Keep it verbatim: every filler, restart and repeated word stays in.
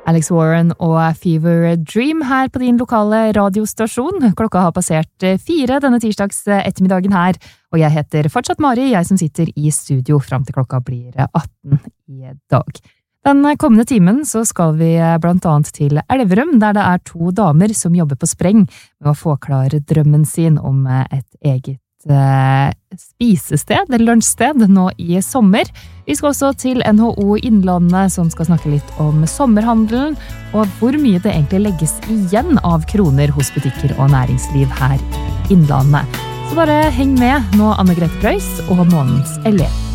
Alex Warren og Fever Dream her på din lokale radiostasjon. Klokka har passert fire denne tirsdags ettermiddagen her, og jeg heter fortsatt Mari, jeg som sitter i studio frem til klokka blir atten i dag. Den kommende timen så skal vi blant annet til Elverum, der det er to damer som jobber på spreng med å få klar drømmen sin om et eget eh, spisested, eller lunsjsted, nå i sommer. Vi skal også til N H O Innlandet, som skal snakke litt om sommerhandelen, og hvor mye det egentlig legges igjen av kroner hos butikker og næringsliv her i Innlandet. Så bare heng med nå, Anne Grete Preus og Månens elev.